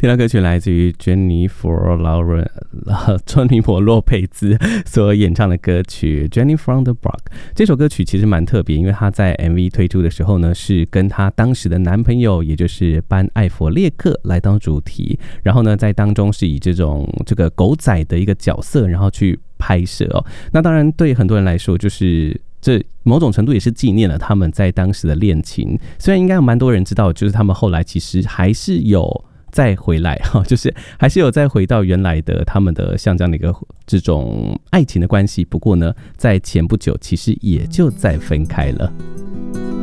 听到歌曲来自于珍妮佛洛佩兹所演唱的歌曲 Jenny from the Block。 这首歌曲其实蛮特别，因为她在 MV 推出的时候呢，是跟她当时的男朋友也就是班艾佛列克来当主题，然后呢在当中是以这个狗仔的一个角色然后去拍摄哦。那当然对很多人来说，就是这某种程度也是纪念了他们在当时的恋情。虽然应该有蛮多人知道，就是他们后来其实还是有再回来，就是还是有再回到原来的他们的像这样的一个这种爱情的关系。不过呢，在前不久其实也就再分开了。